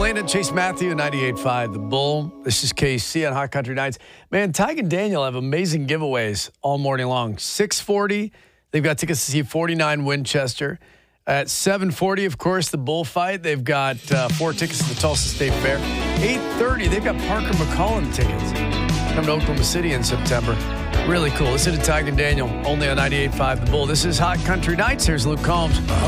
Blaine and Chase Matthew, 98.5 The Bull. This is KC on Hot Country Nights. Man, Tig and Daniel have amazing giveaways all morning long. 6:40, they've got tickets to see 49 Winchester. At 7:40, of course, the bullfight. They've got 4 tickets to the Tulsa State Fair. 8:30, they've got Parker McCollum tickets. Come to Oklahoma City in September. Really cool. Listen to Tig and Daniel, only on 98.5 The Bull. This is Hot Country Nights. Here's Luke Combs.